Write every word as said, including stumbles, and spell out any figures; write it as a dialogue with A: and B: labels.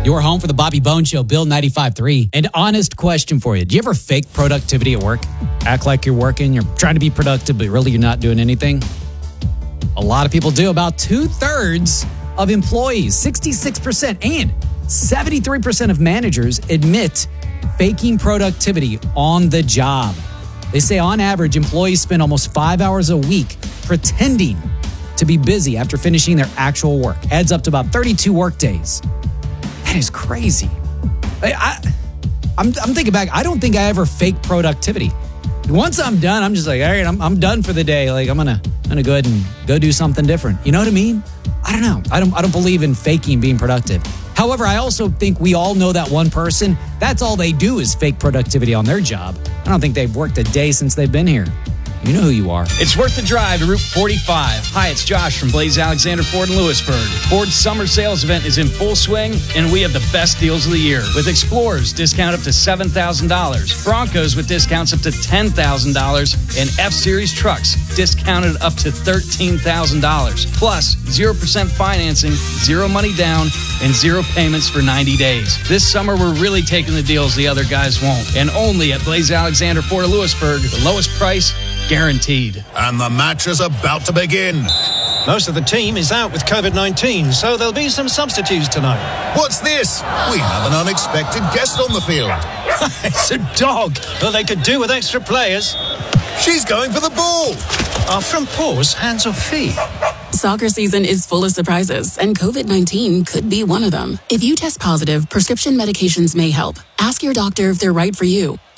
A: Your home for the Bobby Bone Show, Bill ninety-five point three. An honest question for you. Do you ever fake productivity at work? Act like you're working, you're trying to be productive, but really you're not doing anything? A lot of people do. About two-thirds of employees, sixty-six percent, and seventy-three percent of managers admit faking productivity on the job. They say on average, employees spend almost five hours a week pretending to be busy after finishing their actual work. Adds up to about thirty-two work days. That is crazy. I, I, I'm, I'm thinking back. I don't think I ever fake productivity. Once I'm done, I'm just like, all right, I'm, I'm done for the day. Like I'm gonna, I'm gonna go ahead and go do something different. You know what I mean? I don't know. I don't, I don't believe in faking being productive. However, I also think we all know that one person. That's all they do is fake productivity on their job. I don't think they've worked a day since they've been here. You know who you are.
B: It's worth the drive to Route forty-five. Hi, it's Josh from Blaze Alexander Ford in Lewisburg. Ford's summer sales event is in full swing, and we have the best deals of the year. With Explorers, discount up to seven thousand dollars. Broncos with discounts up to ten thousand dollars. And F-Series trucks discounted up to thirteen thousand dollars. Plus, zero percent financing, zero money down, and zero payments for ninety days. This summer, we're really taking the deals the other guys won't. And only at Blaze Alexander Ford of Lewisburg, the lowest price guaranteed.
C: And the match is about to begin.
D: Most of the team is out with covid nineteen, so there'll be some substitutes tonight.
C: What's this? We have an unexpected guest on the field.
D: It's a dog. Well, they could do with extra players.
C: She's going for the ball.
D: Are front paws hands or feet?
E: Soccer season is full of surprises, and covid nineteen could be one of them. If you test positive, prescription medications may help. Ask your doctor if they're right for you.